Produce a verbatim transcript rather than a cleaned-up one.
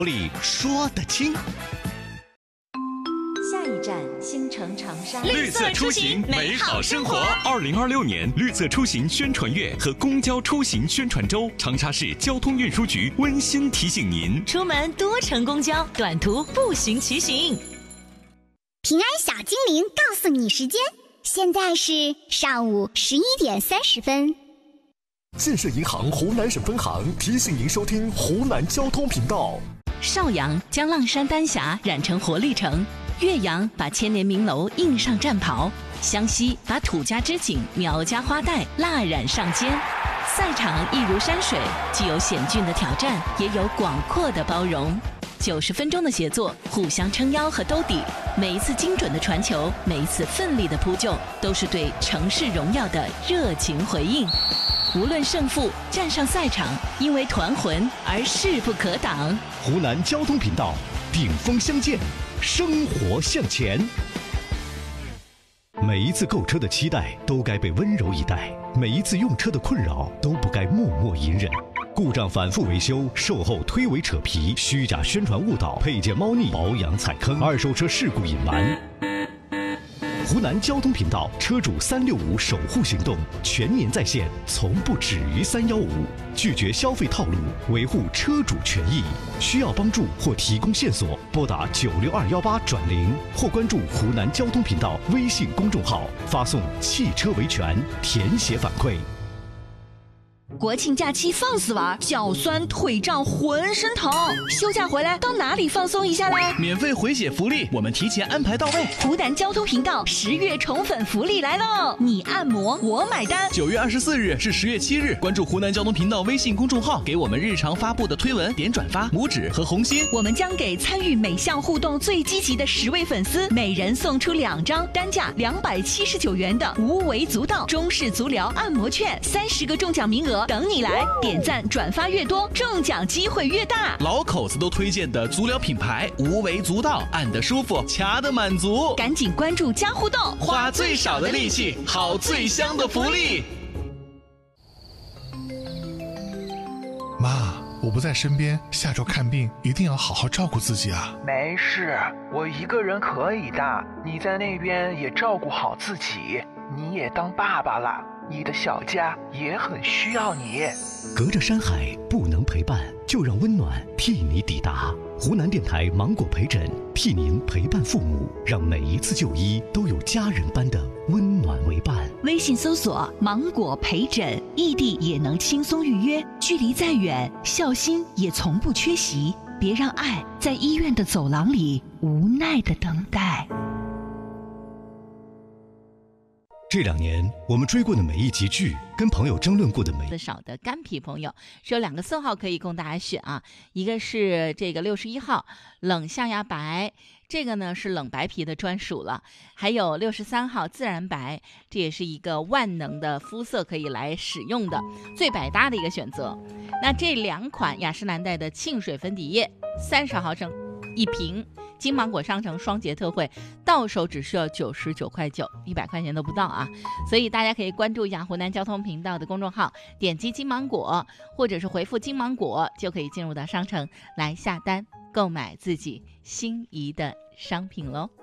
里说得清。 下一站，新城长沙。 绿色出行，美好生活。二零二六年绿色出行宣传月和公交出行宣传周，长沙市交通运输局温馨提醒您： 出门多乘公交，短途步行骑行。 平安小精灵告诉你时间，现在是上午十一点三十分。 建设银行湖南省分行提醒您收听湖南交通频道。 邵阳将浪山丹霞染成活力城，岳阳把千年名楼印上战袍，湘西把土家织锦、苗家花带蜡染上肩。赛场一如山水，既有险峻的挑战，也有广阔的包容。九十分钟的协作，互相撑腰和兜底，每一次精准的传球，每一次奋力的扑救，都是对城市荣耀的热情回应。无论胜负，站上赛场，因为团魂而势不可挡。 湖南交通频道，顶峰相见，生活向前。每一次购车的期待都该被温柔以待，每一次用车的困扰都不该默默隐忍。故障反复维修，售后推诿扯皮，虚假宣传误导，配件猫腻，保养踩坑，二手车事故隐瞒。湖南交通频道车主三六五守护行动全年在线，从不止于三幺五，拒绝消费套路，维护车主权益。需要帮助或提供线索，拨打九六二幺八转零，或关注湖南交通频道微信公众号，发送“汽车维权”填写反馈。 国庆假期放肆玩，脚酸腿胀浑身疼，休假回来到哪里放松一下嘞？ 免费回血福利，我们提前安排到位。 湖南交通频道十月宠粉福利来喽！你按摩我买单。 九月二十四日至十月七日，关注湖南交通频道微信公众号，给我们日常发布的推文点转发、拇指和红心。 我们将给参与每项互动最积极的十位粉丝，每人送出两张单价两百七十九元的无为足道中式足疗按摩券，三十个中奖名额等你来，点赞转发越多，中奖机会越大。 老口子都推荐的足疗品牌无为足道，按得舒服，掐得满足。 赶紧关注加互动， 花最少的力气，好最香的福利。 妈，我不在身边，下周看病一定要好好照顾自己啊。 没事，我一个人可以的，你在那边也照顾好自己，你也当爸爸了，你的小家也很需要你。 隔着山海不能陪伴，就让温暖替你抵达。湖南电台芒果陪诊，替您陪伴父母，让每一次就医都有家人般的温暖为伴。 微信搜索芒果陪诊，异地也能轻松预约，距离再远，孝心也从不缺席。别让爱在医院的走廊里无奈的等待。 这两年我们追过的每一集剧，跟朋友争论过的每少的干皮朋友是有两个色号可以供大家选啊，一个是这个六十一号冷象牙白，这个呢是冷白皮的专属了，还有六十三号自然白，这也是一个万能的肤色可以来使用的最百搭的一个选择。那这两款雅诗兰黛的沁水粉底液三十毫升一瓶，金芒果商城双节特惠，到手只需要九十九块九，一百块钱都不到啊！所以大家可以关注一下湖南交通频道的公众号，点击金芒果，或者是回复金芒果，就可以进入到商城来下单购买自己心仪的商品喽。